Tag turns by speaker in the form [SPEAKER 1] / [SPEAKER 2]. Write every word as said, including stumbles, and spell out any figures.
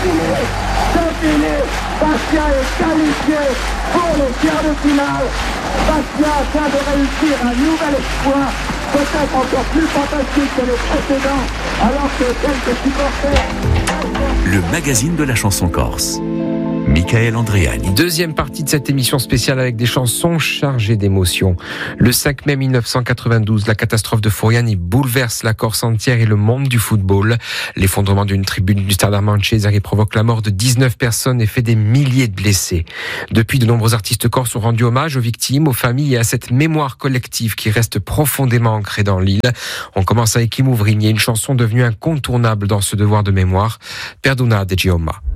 [SPEAKER 1] fini, c'est fini. Bastia est qualifié pour les quarts de finale. Bastia vient de réussir un nouvel exploit, peut-être encore plus fantastique que les précédents, alors que quelques supporters...
[SPEAKER 2] Le magazine de la chanson corse. Michael Andréani.
[SPEAKER 3] Deuxième partie de cette émission spéciale avec des chansons chargées d'émotions. Le cinq mai mille neuf cent quatre-vingt-douze, la catastrophe de Furiani bouleverse la Corse entière et le monde du football. L'effondrement d'une tribune du Stade Armand Cesare provoque la mort de dix-neuf personnes et fait des milliers de blessés. Depuis, de nombreux artistes corses ont rendu hommage aux victimes, aux familles et à cette mémoire collective qui reste profondément ancrée dans l'île. On commence avec Kim Ouvrigné, une chanson devenue incontournable dans ce devoir de mémoire, Perdona de Gioma.